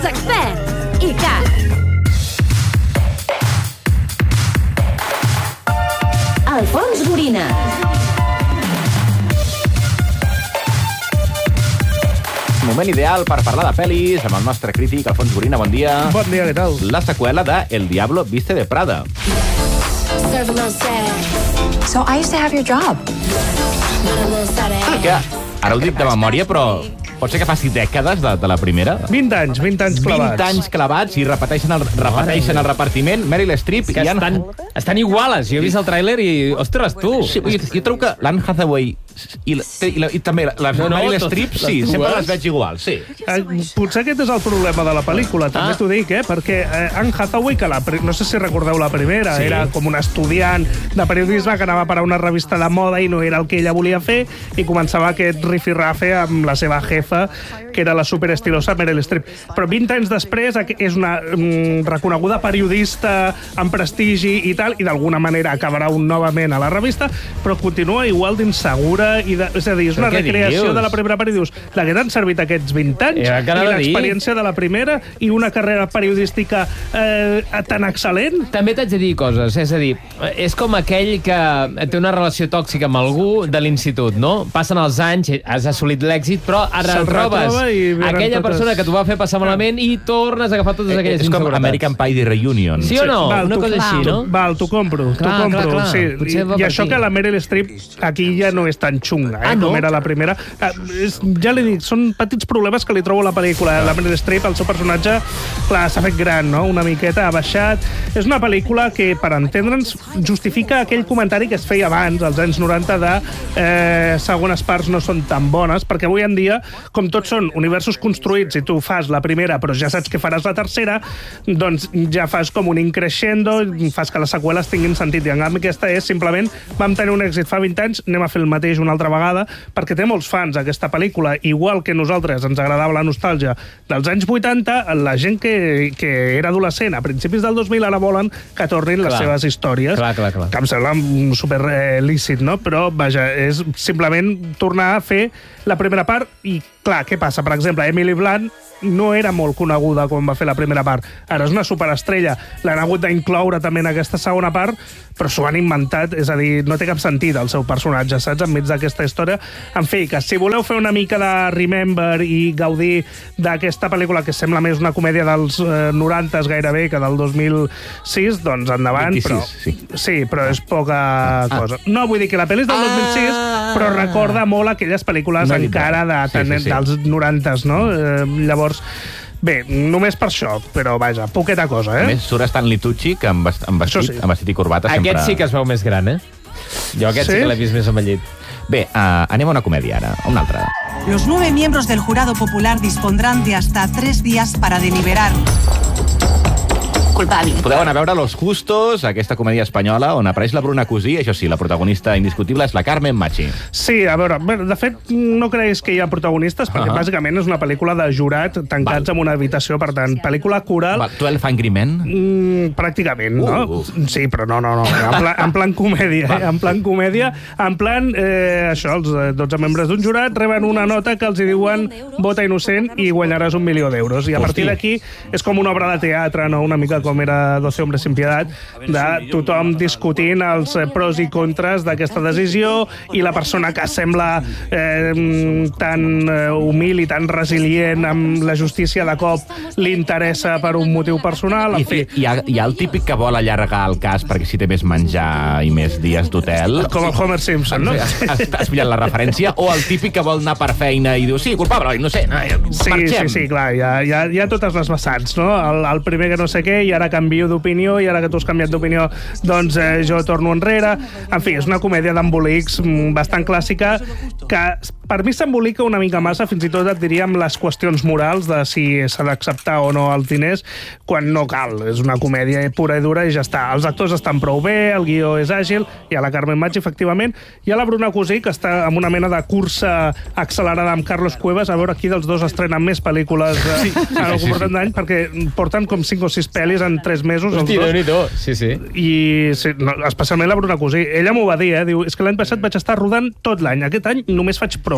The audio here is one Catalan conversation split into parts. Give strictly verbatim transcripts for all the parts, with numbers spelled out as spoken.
els experts. I C A C. Alfons Gorina. Moment ideal per parlar de pel·lis amb el nostre crític, Alfons Gorina. Bon dia. Bon dia, què tal? La seqüela de El Diablo viste de Prada. So I used to have your job. Ah, que ara ho dic de memòria, però pot ser que faci dècades de, de la primera? vint anys, vint anys clavats. vint anys clavats i repeteixen el, repeteixen el repartiment. Meryl Streep que i Anne... estan, estan iguales. Jo he vist el tràiler i, ostres, tu. Sí, jo, jo trobo que l'Anne Hathaway i, la, i, la, i també la, la No, no, Meryl tot- Streep, les sí, dues. sempre les veig igual, sí. Eh, potser aquest és el problema de la pel·lícula, també Ah. t'ho dic, eh? Perquè eh, Anne Hathaway, que la, pri- no sé si recordeu la primera, Sí. era com una estudiant de periodisme que anava per a una revista de moda i no era el que ella volia fer, i començava aquest rifirrafe amb la seva jefa, que era la superestilosa Meryl Streep. Però vint anys després aqu- és una mm, reconeguda periodista amb prestigi i tal, i d'alguna manera acabarà un novament a la revista, però continua igual d'insegura, i de, és a dir, és una Però què recreació dius? de la primera part i dius, de què t'han servit aquests vint anys? Ja, I què anava a dir? l'experiència de la primera i una carrera periodística eh, tan excel·lent? També t'haig de dir coses, és a dir, és com aquell que té una relació tòxica amb algú de l'institut, no? Passen els anys, has assolit l'èxit, però ara Se'l trobes retroba i venen aquella totes- persona que t'ho va fer passar malament i tornes a agafar totes aquelles És com inseguretats. American Pie The Reunion. Sí o no? Val, Una t'ho- cosa així, no? Val, t'ho compro, t'ho Clar, compro. clar, clar. Sí. Potser I, va I per això aquí. que la Meryl Streep aquí ja no és tan xunga, eh, Ah, no? com era la primera. Ah, és, ja li dic, són petits problemes que li trobo a la pel·lícula. La Meryl Streep, el seu personatge, clar, s'ha fet gran, no? Una miqueta, ha baixat. És una pel·lícula que, per entendre'ns, justifica aquell comentari que es feia abans, als anys noranta, de eh, segones parts no són tan bones, perquè avui en dia, com tots són universos construïts i tu fas la primera però ja saps que faràs la tercera, doncs ja fas com un increixendo, fas que les seqüeles tinguin sentit. I en canvi aquesta és simplement vam tenir un èxit fa vint anys, anem a fer el mateix una altra vegada, perquè té molts fans aquesta pel·lícula, igual que nosaltres ens agradava la nostàlgia dels anys vuitanta, la gent que, que era adolescent a principis del dos mil ara volen que tornin les Clar. seves històries, Clar, clar, clar. que em sembla mm, super eh, lícit, no? Però, vaja, és simplement tornar a fer la primera part i, clar, què passa? Per exemple, Emily Blunt no era molt coneguda quan va fer la primera part. Ara és una superestrella. L'han hagut d'incloure també en aquesta segona part, però s'ho han inventat, és a dir, no té cap sentit el seu personatge, saps? Enmig d'aquesta història. En fi, que si voleu fer una mica de Remember i gaudir d'aquesta pel·lícula que sembla més una comèdia dels eh, noranta gairebé que del dos mil sis, doncs endavant, vint-i-sis, però... sí. Sí, però és poca cosa. No, vull dir que la pel·li és del dos mil sis, però recorda molt aquelles pel·lícules No he dit encara de, res. Sí, sí, sí. dels norantes, no? Eh, llavors, bé, només per això, però vaja, poqueta cosa, A eh? més, surt Stanley Tucci, que amb, vest, amb, vestit, Això sí. amb vestit i corbata sempre... Aquest sí que es veu més gran, eh? Jo aquest sí, Sí? que l'he vist més amellit. Bé, uh, anem a una comèdia ara, a una altra. Los nueve miembros del jurado popular dispondrán de hasta tres días para deliberar. Culpable. Podeu anar a veure Los Justos, aquesta comèdia espanyola, on apareix la Bruna Cusí. Això sí, la protagonista indiscutible és la Carmen Machi. Sí, a veure, bé, de fet, no creguis que hi ha protagonistes, perquè Ah. bàsicament és una pel·lícula de jurat tancats Val. en una habitació, per tant, pel·lícula coral... Va, twelve Angry Men? Mm, pràcticament, no? Uh. Sí, però no, no, no. En plan, en plan comèdia, eh? En plan comèdia. En plan, eh, això, els eh, dotze membres d'un jurat reben una nota que els hi diuen vota innocent i guanyaràs un milió d'euros. I a partir d'aquí és com una obra de teatre, no? Una mica com era doce hombres sin piedad, de tothom discutint els eh, pros i contres d'aquesta decisió i la persona que sembla eh, tan eh, humil i tan resilient amb la justícia de cop li interessa per un motiu personal. I, En fi, hi, ha, hi ha el típic que vol allargar el cas perquè si té més menjar i més dies d'hotel. com el Homer Simpson, no? Has, has, has pillat la referència? O el típic que vol anar per feina i diu, sí, culpable, no sé, no, Sí, marxem. sí, sí, clar, hi ha, hi, ha, hi ha totes les vessants, no? El, el primer que no sé què, i ara canvio d'opinió, i ara que tu has canviat d'opinió, doncs eh, jo torno enrere. En fi, és una comèdia d'embolics mm, bastant clàssica, que per mi s'embolica una mica massa, fins i tot et diríem les qüestions morals de si s'ha d'acceptar o no els diners, quan no cal. És una comèdia pura i dura i ja està. Els actors estan prou bé, el guió és àgil, hi ha la Carmen Machi, efectivament, hi ha la Bruna Cusí, que està en una mena de cursa accelerada amb Carlos Cuevas, a veure qui dels dos estrena més pel·lícules eh, sí, sí, en el sí, sí, sí, sí. d'any, perquè porten com cinc o sis pel·lis en tres mesos. Hosti, els dos. Déu-n'hi-do. Sí, sí. I sí, no, especialment la Bruna Cusí. Ella m'ho va dir, eh? Diu, és que l'any passat vaig estar rodant tot l'any. Aquest any només faig promo.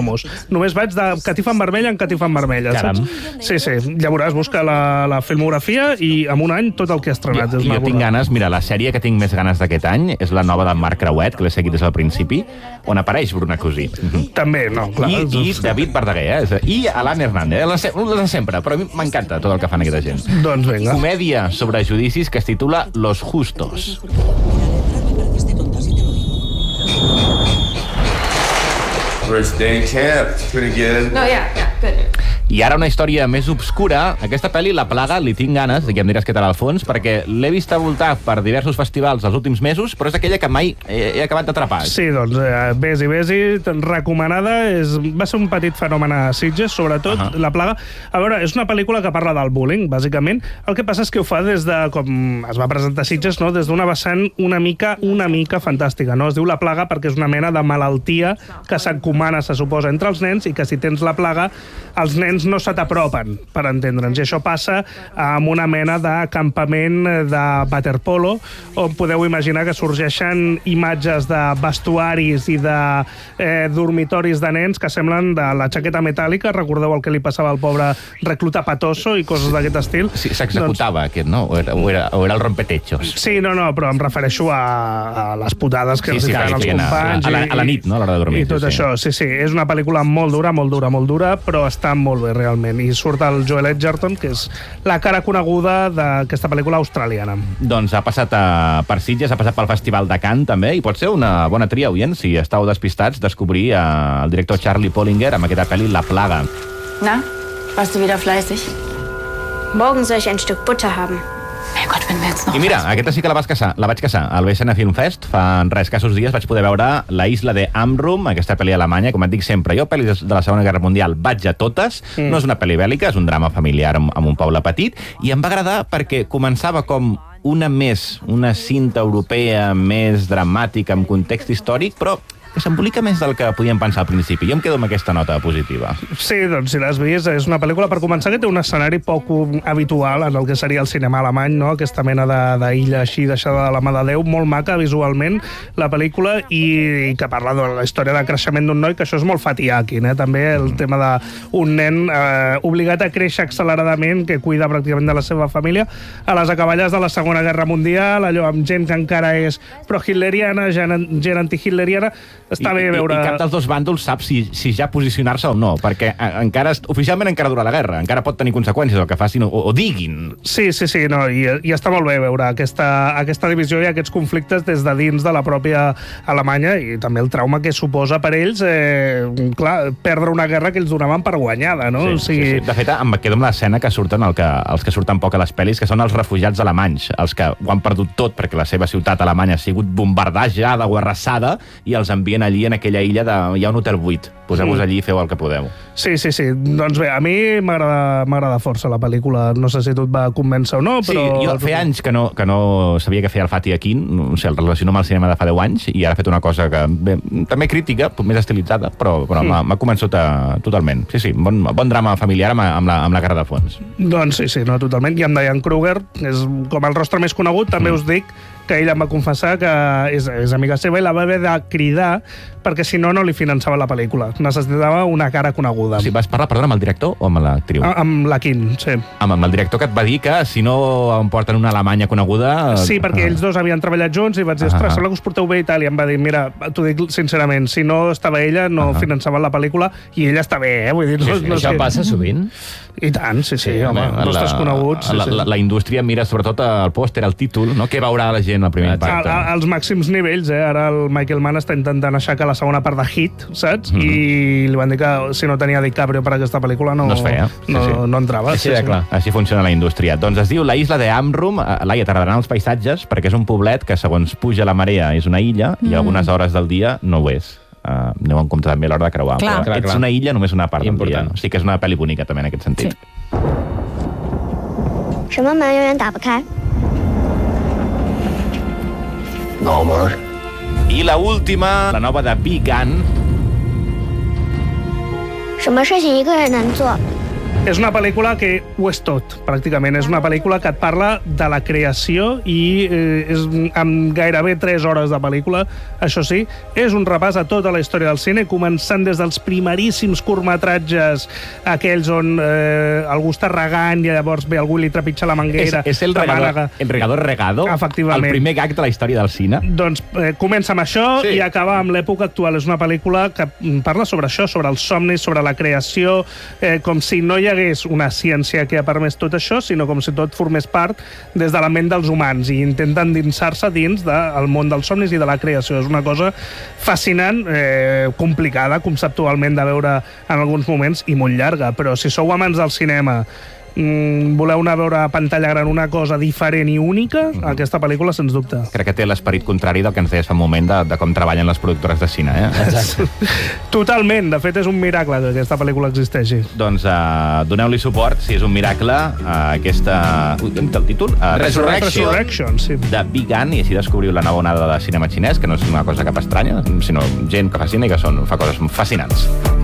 cromos. Només vaig de catifa en vermella en catifa en vermella, Caram. saps? Sí, sí. Llavors busca la, la filmografia i en un any tot el que ha estrenat. Jo, és una jo tinc borrada. ganes, mira, la sèrie que tinc més ganes d'aquest any és la nova de Marc Creuet, que l'he seguit des del principi, on apareix Bruna Cosí. També, no, clar. I, i David Verdaguer, eh? I Alan Hernández, eh? Les, les de sempre, però a mi m'encanta tot el que fan aquesta gent. Doncs vinga. Comèdia sobre judicis que es titula Los Justos. We're staying camp. It's pretty good. No, yeah, yeah, good. I ara una història més obscura. Aquesta pel·li, La Plaga, li tinc ganes, i em diràs què tal al fons, perquè l'he vist voltar per diversos festivals els últims mesos, però és aquella que mai he, he acabat d'atrapar. Sí, doncs, eh, vés-hi, vés-hi, recomanada. És, va ser un petit fenomen a Sitges, sobretot, uh -huh. La Plaga. A veure, és una pel·lícula que parla del bullying, bàsicament. El que passa és que ho fa des de, com es va presentar a Sitges, no? Des d'una vessant una mica, una mica fantàstica, no? Es diu La Plaga perquè és una mena de malaltia que s'encomana, se suposa, entre els nens, i que si tens la plaga, els nens no se t'apropen, per entendre'ns. I això passa amb una mena de campament de waterpolo, on podeu imaginar que sorgeixen imatges de vestuaris i de eh, dormitoris de nens que semblen de la jaqueta metàl·lica. Recordeu el que li passava al pobre recluta Patoso i coses d'aquest estil? Sí, s'executava doncs... aquest, no? O era, o era, o era el rompetechos? Sí, no, no, però em refereixo a, a les putades que sí, els sí, caen als companys. A, a, la, a la nit, no?, a l'hora de dormir. I tot sí, això, sí, sí. És una pel·lícula molt dura, molt dura, molt dura, però està molt bé, realment. I surt el Joel Edgerton, que és la cara coneguda d'aquesta pel·lícula australiana. Doncs ha passat a, per Sitges, ha passat pel Festival de Cannes, també, i pot ser una bona tria, oients, si estàu despistats, descobrir eh, el director Charlie Pollinger amb aquesta pel·li La Plaga. Na, warst du wieder fleißig? Morgen soll ich ein Stück Butter haben. Mein Gott, wenn wir jetzt noch... I mira, aquesta sí que la vas caçar, la vaig caçar al B S N Film Fest. Fa res, escassos dies vaig poder veure La isla de Amrum, aquesta pel·li alemanya. Com et dic sempre, jo pel·lis de la Segona Guerra Mundial vaig a totes. Mm. No és una pel·li bèl·lica, és un drama familiar amb, amb un poble petit, i em va agradar perquè començava com una més, una cinta europea més dramàtica, amb context històric, però que s'embolica més del que podíem pensar al principi. Jo em quedo amb aquesta nota positiva. Sí, doncs si l'has vist, és una pel·lícula, per començar, que té un escenari poc habitual en el que seria el cinema alemany, no? Aquesta mena d'illa així deixada de la mà de Déu, molt maca visualment, la pel·lícula, i, i que parla de la història de creixement d'un noi, que això és molt Fatiakin, eh? També el mm. tema d'un nen eh, obligat a créixer acceleradament, que cuida pràcticament de la seva família, a les acaballes de la Segona Guerra Mundial, allò amb gent que encara és pro-hitleriana, gent, gent anti-hitleriana. Està I, bé veure... I, I cap dels dos bàndols sap si, si ja posicionar-se o no, perquè encara, oficialment encara dura la guerra, encara pot tenir conseqüències el que facin o, o diguin. Sí, sí, sí, no, i, i està molt bé veure aquesta, aquesta divisió i aquests conflictes des de dins de la pròpia Alemanya, i també el trauma que suposa per ells, eh, clar, perdre una guerra que ells donaven per guanyada, no? Sí, o sigui... sí, sí. De fet, em quedo amb l'escena que surten el que, els que surten poc a les pel·lis, que són els refugiats alemanys, els que ho han perdut tot perquè la seva ciutat alemanya ha sigut bombardejada o arrasada, i els envien allí en aquella illa de... Hi ha un hotel buit. Poseu-vos allí i feu el que podeu. Sí, sí, sí. Doncs bé, a mi m'agrada força la pel·lícula. No sé si tu et va convèncer o no, però... Sí, jo feia anys que no, que no sabia que feia el Fatih Akin, no sé, el relaciono amb el cinema de fa deu anys, i ara ha fet una cosa que, bé, també crítica, més estilitzada, però, però mm. m'ha convençut a, totalment. Sí, sí, bon, bon drama familiar amb, amb, la, amb la guerra de fons. Doncs sí, sí, no, totalment. I amb Diane Kruger, és com el rostre més conegut, també mm. us dic que ella em va confessar que és, és amiga seva i la va haver de cridar perquè si no, no li finançava la pel·lícula. Necessitava una cara coneguda. Sí, vas parlar, perdona, amb el director o amb l'actriu? Ah, amb la Kim, sí. Amb, amb el director, que et va dir que si no em porten una Alemanya coneguda... Sí, perquè ah. ells dos havien treballat junts i vaig dir, ostres, ah. sembla que us porteu bé i tal, i em va dir, mira, t'ho dic sincerament, si no estava ella, no ah. finançaven la pel·lícula, i ella està bé, eh? Vull dir, no, sí, sí. no Això que... passa sovint? I tant, sí, sí, sí home, la, rostres coneguts. Sí, la, la, la indústria mira sobretot el pòster, el títol, no? Què veurà la gent al primer impacte? A, a, als màxims nivells, eh? Ara el Michael Mann està intentant aixecar la segona part de Hit, saps? Mm -hmm. I li van dir que si no tenia DiCaprio per aquesta pel·lícula no, no es feia. Sí, no, sí. no entrava. Així de clar. Així funciona la indústria. Doncs es diu La isla de Amrum. Laia, t'agradaran els paisatges, perquè és un poblet que, segons puja la marea, és una illa, mm. i algunes hores del dia no ho és. Uh, aneu en compte també a l'hora de creuar. Clar. Però Clar, ets clar. una illa només una part Important. del dia. O sigui que és una pel·li bonica també en aquest sentit. Sí. 什么门永远打不开？ 脑门。 I la última, la nova de Big Gun. 什么事情一个人能做， És una pel·lícula que ho és tot, pràcticament. És una pel·lícula que et parla de la creació i eh, és amb gairebé tres hores de pel·lícula, això sí, és un repàs a tota la història del cine, començant des dels primeríssims curtmetratges, aquells on eh, algú està regant i llavors ve algú i li trepitja la manguera. És, és el regador, el regador regado, efectivament. El primer gag de la història del cine. Doncs eh, comença amb això sí. i acaba amb l'època actual. És una pel·lícula que parla sobre això, sobre els somnis, sobre la creació, eh, com si no hi hagués una ciència que ha permès tot això, sinó com si tot formés part des de la ment dels humans i intenten endinsar-se dins del món dels somnis i de la creació. És una cosa fascinant, eh, complicada conceptualment de veure en alguns moments i molt llarga, però si sou amants del cinema, Mm, voleu anar a veure a pantalla gran una cosa diferent i única, mm-hmm. aquesta pel·lícula, sens dubte. Crec que té l'esperit contrari del que ens deies fa un moment de, de com treballen les productores de cine, eh? Exacte. Totalment. De fet, és un miracle que aquesta pel·lícula existeixi. Doncs uh, doneu-li suport, si és un miracle, a aquesta... Ui, hem dit el títol? Uh, Resurrection, Resurrection sí. de Big Gun, i així descobriu la nova onada de cinema xinès, que no és una cosa cap estranya, sinó gent que fa cine i que són, fa coses fascinants.